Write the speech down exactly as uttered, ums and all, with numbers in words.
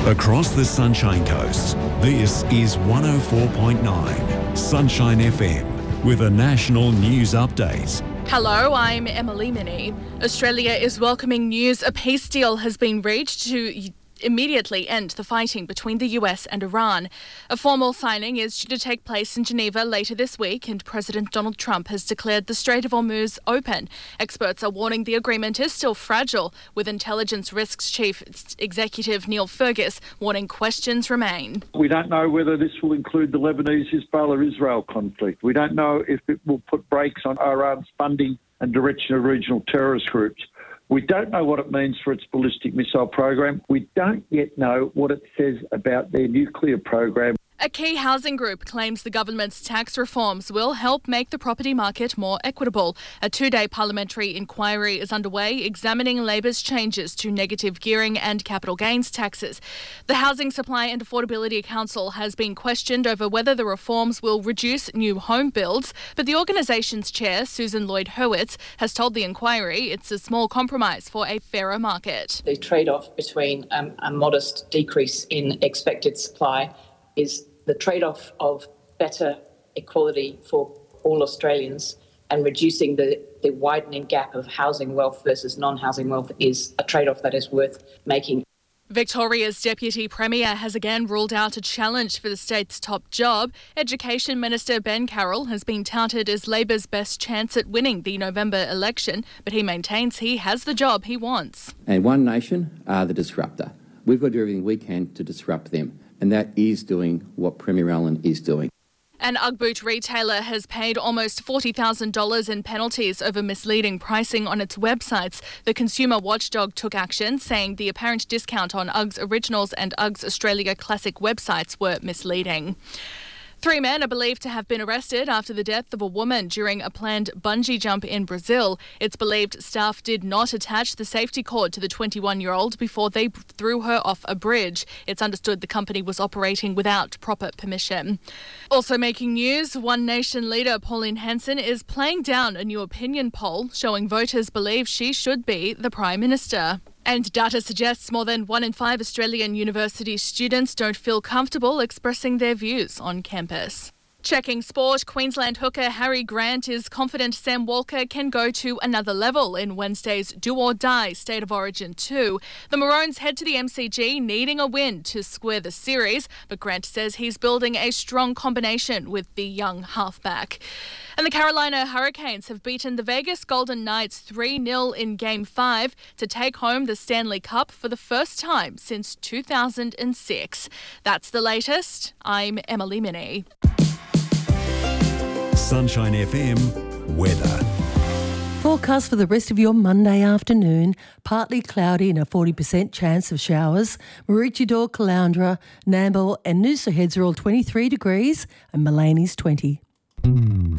Across the Sunshine Coast, this is one oh four point nine Sunshine F M with a national news update. Hello, I'm Emily Minnie. Australia is welcoming news a peace deal has been reached to immediately end the fighting between the U S and Iran. A formal signing is due to take place in Geneva later this week, and President Donald Trump has declared the Strait of Hormuz open. Experts are warning the agreement is still fragile, with Intelligence Risks Chief Executive Neil Fergus warning questions remain. We don't know whether this will include the Lebanese-Hezbollah-Israel conflict. We don't know if it will put brakes on Iran's funding and direction of regional terrorist groups. We don't know what it means for its ballistic missile program. We don't yet know what it says about their nuclear program. A key housing group claims the government's tax reforms will help make the property market more equitable. A two-day parliamentary inquiry is underway examining Labor's changes to negative gearing and capital gains taxes. The Housing Supply and Affordability Council has been questioned over whether the reforms will reduce new home builds, but the organisation's chair, Susan Lloyd-Hurwitz, has told the inquiry it's a small compromise for a fairer market. The trade-off between um, a modest decrease in expected supply is the trade-off of better equality for all Australians, and reducing the, the widening gap of housing wealth versus non-housing wealth is a trade-off that is worth making. Victoria's Deputy Premier has again ruled out a challenge for the state's top job. Education Minister Ben Carroll has been touted as Labor's best chance at winning the November election, but he maintains he has the job he wants. And One Nation are the disruptor. We've got to do everything we can to disrupt them. And that is doing what Premier Allen is doing. An Ugg boot retailer has paid almost forty thousand dollars in penalties over misleading pricing on its websites. The consumer watchdog took action, saying the apparent discount on Ugg's Originals and Ugg's Australia Classic websites were misleading. Three men are believed to have been arrested after the death of a woman during a planned bungee jump in Brazil. It's believed staff did not attach the safety cord to the twenty-one-year-old before they threw her off a bridge. It's understood the company was operating without proper permission. Also making news, One Nation leader Pauline Hanson is playing down a new opinion poll showing voters believe she should be the Prime Minister. And data suggests more than one in five Australian university students don't feel comfortable expressing their views on campus. Checking sport, Queensland hooker Harry Grant is confident Sam Walker can go to another level in Wednesday's do-or-die State of Origin two. The Maroons head to the M C G needing a win to square the series, but Grant says he's building a strong combination with the young halfback. And the Carolina Hurricanes have beaten the Vegas Golden Knights three nil in Game five to take home the Stanley Cup for the first time since two thousand six. That's the latest. I'm Emily Minnie. Sunshine F M weather. Forecast for the rest of your Monday afternoon, partly cloudy and a forty percent chance of showers. Maroochydore, Caloundra, Nambour and Noosa Heads are all twenty-three degrees and Malany's twenty.